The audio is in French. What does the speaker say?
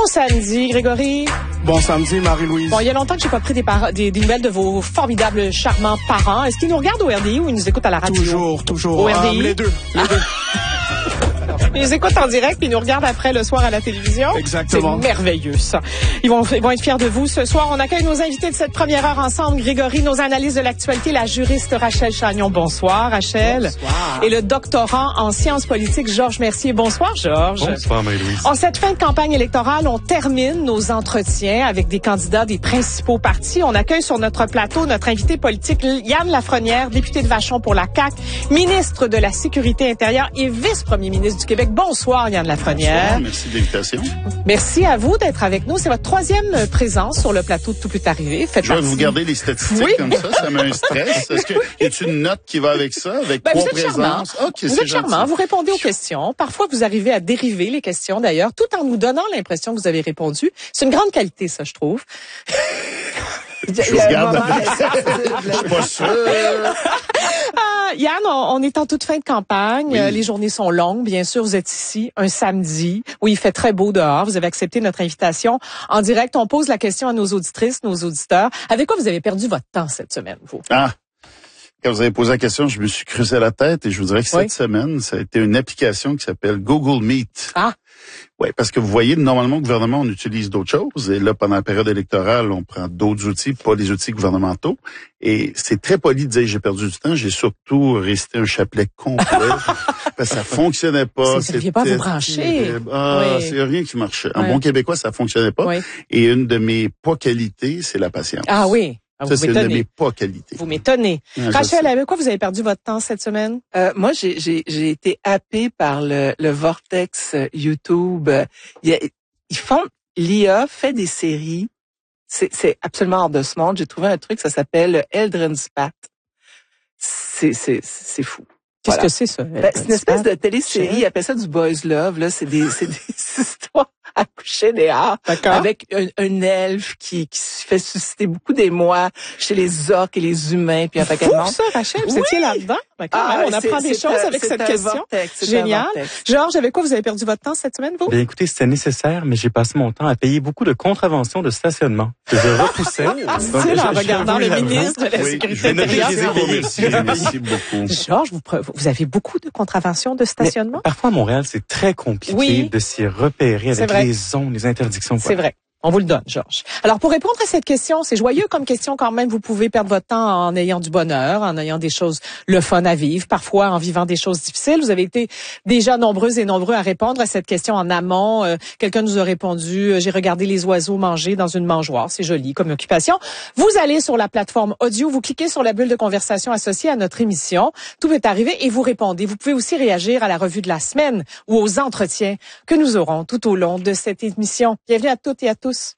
samedi, Grégory. Bon samedi, Marie-Louise. Bon, il y a longtemps que j'ai pas pris des nouvelles de vos formidables, charmants parents. Est-ce qu'ils nous regardent au RDI ou ils nous écoutent à la radio? Toujours. Au RDI? Les deux. Ils nous écoutent en direct puis ils nous regardent après le soir à la télévision. Exactement. C'est merveilleux, ça. Ils vont être fiers de vous. Ce soir, on accueille nos invités de cette première heure ensemble. Grégory, nos analystes de l'actualité, la juriste Rachel Chagnon. Bonsoir, Rachel. Bonsoir. Et le doctorant en sciences politiques, Georges Mercier. Bonsoir, Georges. Bonsoir, Marie-Louise. En cette fin de campagne électorale, on termine nos entretiens avec des candidats des principaux partis. On accueille sur notre plateau notre invité politique, Yann Lafrenière, député de Vachon pour la CAQ, ministre de la Sécurité intérieure et vice-premier ministre du Québec. Bonsoir, Yann Lafrenière. Bonsoir, merci de l'invitation. Merci à vous d'être avec nous. C'est votre troisième présence sur le plateau de Tout peut arriver. Je vais vous garder les statistiques comme ça met un stress. Est-ce qu'il y a une note qui va avec ça, avec trois présences? Okay, vous êtes charmant, vous répondez aux questions. Parfois, vous arrivez à dériver les questions, d'ailleurs, tout en nous donnant l'impression que vous avez répondu. C'est une grande qualité, ça, je trouve. Je vous regarde. Je suis pas sûr. Yann, on est en toute fin de campagne. Oui. Les journées sont longues. Bien sûr, vous êtes ici un samedi où il fait très beau dehors. Vous avez accepté notre invitation. En direct, on pose la question à nos auditrices, nos auditeurs. Avec quoi vous avez perdu votre temps cette semaine, vous? Quand vous avez posé la question, je me suis creusé la tête et je vous dirais que cette semaine, ça a été une application qui s'appelle Google Meet. Oui, parce que vous voyez, normalement, au gouvernement, on utilise d'autres choses. Et là, pendant la période électorale, on prend d'autres outils, pas les outils gouvernementaux. Et c'est très poli de dire j'ai perdu du temps. J'ai surtout récité un chapelet complet. Parce que ça fonctionnait pas. Vous n'arriviez pas à vous brancher. C'est rien qui marchait. En bon québécois, ça fonctionnait pas. Oui. Et une de mes pas qualités, c'est la patience. Ah oui. Ça, c'est une de mes pas qualités. Vous m'étonnez. Rachel, avec quoi vous avez perdu votre temps cette semaine? Moi, j'ai été happée par le vortex YouTube. L'IA fait des séries. C'est absolument hors de ce monde. J'ai trouvé un truc, ça s'appelle Eldrenspat. C'est fou. Qu'est-ce que c'est, ça? C'est une espèce de télésérie. Ils appellent ça du boys love, là. C'est des histoires à coucher dehors. Avec un elfe qui fait susciter beaucoup d'émoi chez les orques et les humains. Puis c'est fou, ça, Rachel. Vous étiez là-dedans? On apprend des choses avec cette question. Génial. Georges, avec quoi vous avez perdu votre temps cette semaine, vous? Bien, écoutez, c'était nécessaire, mais j'ai passé mon temps à payer beaucoup de contraventions de stationnement que je repoussais. En regardant le ministre de la Sécurité intérieure. Merci beaucoup. Georges, vous avez beaucoup de contraventions de stationnement? Mais parfois, à Montréal, c'est très compliqué de s'y repérer avec les zones, les interdictions. C'est vrai. On vous le donne, Georges. Alors, pour répondre à cette question, c'est joyeux comme question quand même. Vous pouvez perdre votre temps en ayant du bonheur, en ayant des choses, le fun à vivre, parfois en vivant des choses difficiles. Vous avez été déjà nombreuses et nombreux à répondre à cette question en amont. Quelqu'un nous a répondu, j'ai regardé les oiseaux manger dans une mangeoire. C'est joli comme occupation. Vous allez sur la plateforme audio, vous cliquez sur la bulle de conversation associée à notre émission. Tout peut arriver et vous répondez. Vous pouvez aussi réagir à la revue de la semaine ou aux entretiens que nous aurons tout au long de cette émission. Bienvenue à toutes et à tous.